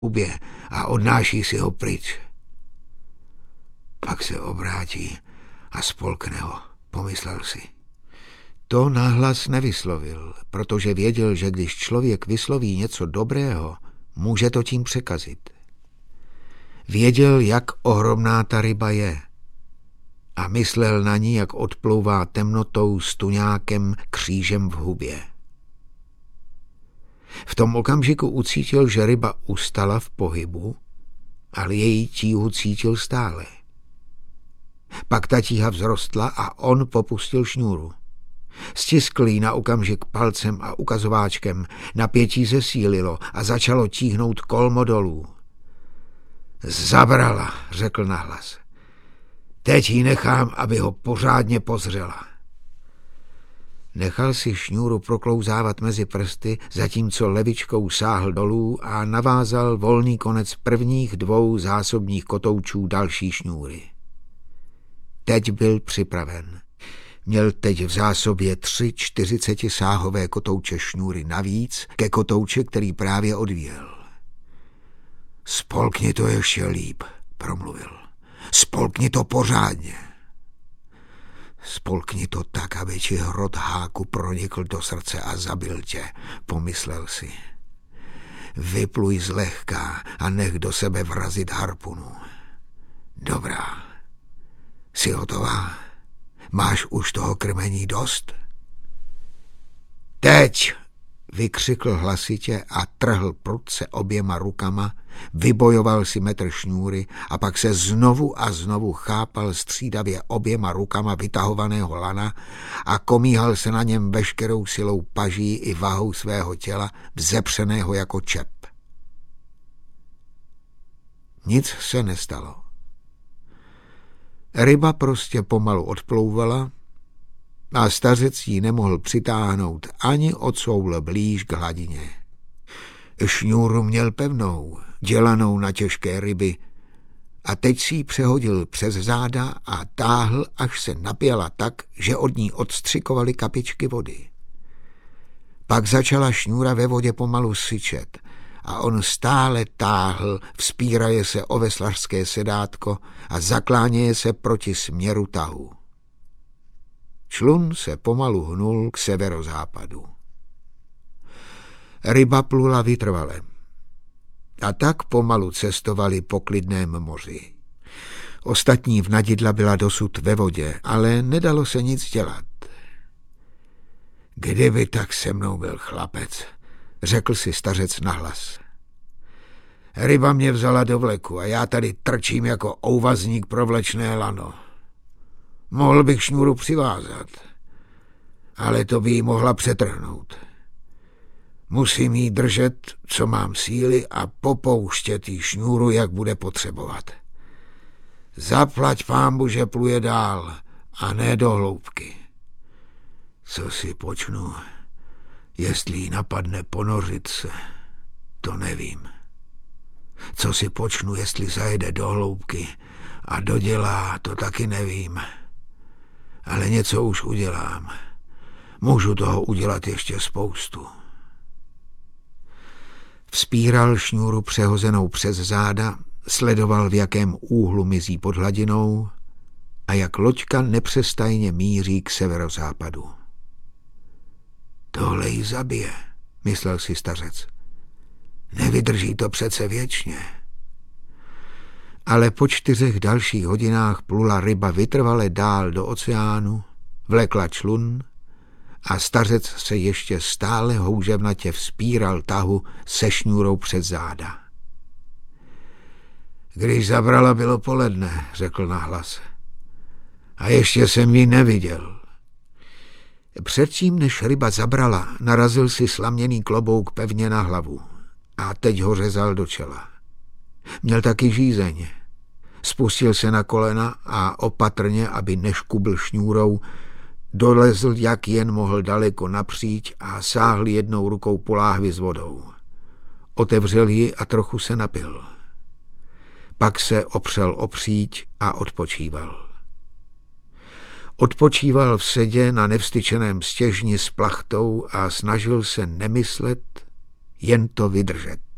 hubě a odnáší si ho pryč. Pak se obrátí a spolkne ho, pomyslel si. To nahlas nevyslovil, protože věděl, že když člověk vysloví něco dobrého, může to tím překazit. Věděl, jak ohromná ta ryba je a myslel na ní, jak odplouvá temnotou s tuňákem křížem v hubě. V tom okamžiku ucítil, že ryba ustala v pohybu, ale její tíhu cítil stále. Pak ta tíha vzrostla a on popustil šňůru. Stiskl ji na okamžik palcem a ukazováčkem, napětí zesílilo a začalo tíhnout kolmo dolů. Zabrala, řekl nahlas. Teď ji nechám, aby ho pořádně pozřela. Nechal si šňůru proklouzávat mezi prsty, zatímco levičkou sáhl dolů a navázal volný konec prvních 2 zásobních kotoučů další šňůry. Teď byl připraven. Měl teď v zásobě 3 40sáhové kotouče šňůry navíc ke kotouče, který právě odvíjel. Spolkni to ještě líp, promluvil. Spolkni to pořádně. Spolkni to tak, aby ti hrot háku pronikl do srdce a zabil tě, pomyslel si. Vypluj zlehka a nech do sebe vrazit harpunu. Dobrá. Jsi hotová? Máš už toho krmení dost? Teď! Vykřikl hlasitě a trhl prudce oběma rukama, vybojoval si metr šňůry a pak se znovu a znovu chápal střídavě oběma rukama vytahovaného lana a komíhal se na něm veškerou silou paží i vahou svého těla, vzepřeného jako čep. Nic se nestalo. Ryba prostě pomalu odplouvala a stařec ji nemohl přitáhnout ani o coule blíž k hladině. Šňůru měl pevnou, dělanou na těžké ryby a teď si ji přehodil přes záda a táhl, až se napěla tak, že od ní odstřikovaly kapičky vody. Pak začala šňůra ve vodě pomalu syčet a on stále táhl, vzpíraje se o veslařské sedátko a zakláněje se proti směru tahu. Člun se pomalu hnul k severozápadu. Ryba plula vytrvale. A tak pomalu cestovali po klidném moři. Ostatní vnadidla byla dosud ve vodě, ale nedalo se nic dělat. Kdyby tak se mnou byl chlapec, řekl si stařec nahlas. Ryba mě vzala do vleku a já tady trčím jako ouvazník pro vlečné lano. Mohl bych šňůru přivázat, ale to by jí mohla přetrhnout. Musím jí držet, co mám síly a popouštět jí šňůru, jak bude potřebovat. Zaplať pánbu, že pluje dál a ne do hloubky. Co si počnu, jestli jí napadne ponořit se, to nevím. Co si počnu, jestli zajede do hloubky a dodělá, to taky nevím. Ale něco už udělám. Můžu toho udělat ještě spoustu. Vzpíral šňůru přehozenou přes záda, sledoval, v jakém úhlu mizí pod hladinou a jak loďka nepřestajně míří k severozápadu. Tohle ji zabije, myslel si stařec. Nevydrží to přece věčně. Ale po 4 dalších hodinách plula ryba vytrvale dál do oceánu, vlekla člun a stařec se ještě stále houževnatě vzpíral tahu se šňůrou před záda. Když zabrala, bylo poledne, řekl nahlas. A ještě jsem ji neviděl. Předtím, než ryba zabrala, narazil si slaměný klobouk pevně na hlavu a teď ho řezal do čela. Měl taky žízeň. Spustil se na kolena a opatrně, aby neškubl šňůrou, dolezl, jak jen mohl daleko napříč a sáhl jednou rukou po láhvi s vodou. Otevřel ji a trochu se napil. Pak se opřel o příď a odpočíval. Odpočíval v sedě na nevstyčeném stěžni s plachtou a snažil se nemyslet, jen to vydržet.